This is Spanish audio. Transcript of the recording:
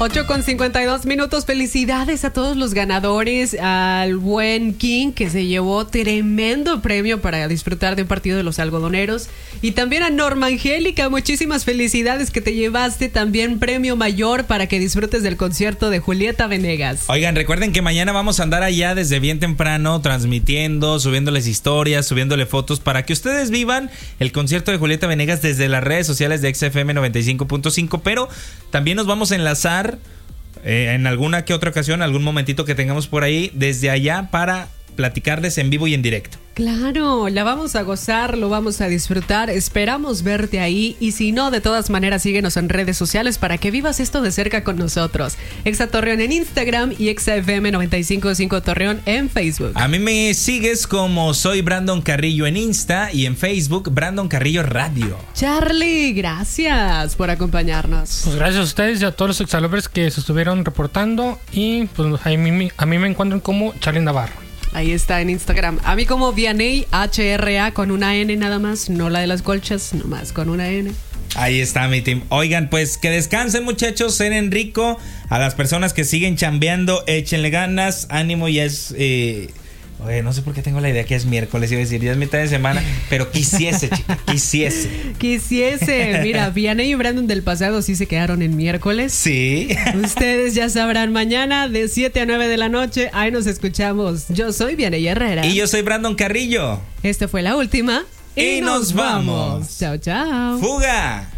8:52. Felicidades a todos los ganadores, al buen King, que se llevó tremendo premio para disfrutar de un partido de los algodoneros, y también a Norma Angélica, muchísimas felicidades, que te llevaste también premio mayor para que disfrutes del concierto de Julieta Venegas. Oigan, recuerden que mañana vamos a andar allá desde bien temprano, transmitiendo, subiéndoles historias, subiéndole fotos para que ustedes vivan el concierto de Julieta Venegas desde las redes sociales de XFM 95.5, pero también nos vamos a enlazar en alguna que otra ocasión, algún momentito que tengamos por ahí, desde allá para platicarles en vivo y en directo. Claro, la vamos a gozar, lo vamos a disfrutar, esperamos verte ahí, y si no, de todas maneras síguenos en redes sociales para que vivas esto de cerca con nosotros. Exa Torreón en Instagram y XFM 95.5 Torreón en Facebook. A mí me sigues como soy Brandon Carrillo en Insta, y en Facebook Brandon Carrillo Radio. Charlie, gracias por acompañarnos. Pues gracias a ustedes y a todos los exalobres que se estuvieron reportando, y pues a mí me encuentran como Charlie Navarro. Ahí está en Instagram. A mí como Vianey, HRA, con una N nada más, no la de las colchas, nomás con una N. Ahí está mi team. Oigan, pues que descansen, muchachos, cenen rico. A las personas que siguen chambeando, échenle ganas, ánimo. Ya es... Oye, no sé por qué tengo la idea que es miércoles, iba a decir, ya es mitad de semana, pero quisiese, chica, quisiese. Mira, Vianey y Brandon del pasado sí se quedaron en miércoles. Sí. Ustedes ya sabrán, mañana de 7 a 9 de la noche, ahí nos escuchamos. Yo soy Vianey Herrera. Y yo soy Brandon Carrillo. Esta fue la última. Y nos vamos. Chao, chao. ¡Fuga!